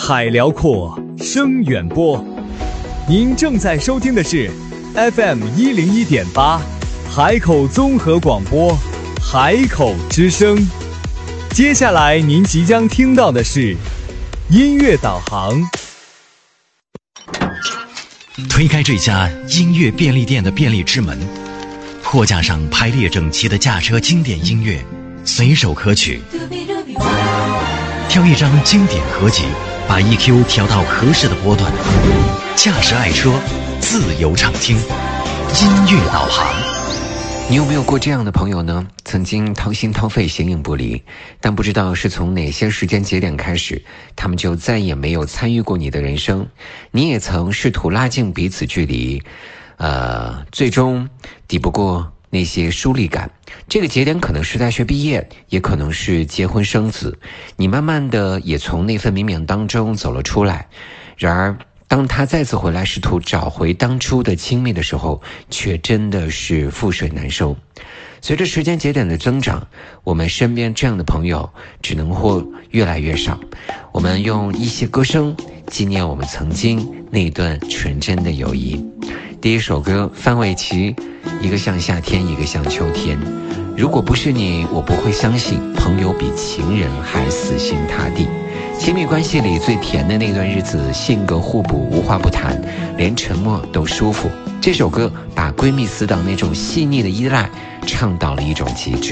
海辽阔，声远播。您正在收听的是 FM101.8 海口综合广播，海口之声。接下来您即将听到的是音乐导航。 推开这家音乐便利店的便利之门，货架上排列整齐的驾车经典音乐，随手可取。挑一张经典合集，把 EQ 调到合适的波段，驾驶爱车，自由畅听，音乐导航。 你有没有过这样的朋友呢？曾经掏心掏肺形影不离，但不知道是从哪些时间节点开始，他们就再也没有参与过你的人生。你也曾试图拉近彼此距离，最终抵不过那些疏离感。这个节点可能是大学毕业，也可能是结婚生子，你慢慢的也从那份冥冥当中走了出来。然而当他再次回来试图找回当初的亲密的时候，却真的是覆水难收。随着时间节点的增长，我们身边这样的朋友只能会越来越少。我们用一些歌声纪念我们曾经那段纯真的友谊。第一首歌，范玮琪，一个像夏天，一个像秋天。如果不是你，我不会相信朋友比情人还死心塌地。亲密关系里最甜的那段日子，性格互补，无话不谈，连沉默都舒服。这首歌把闺蜜死党那种细腻的依赖唱到了一种极致。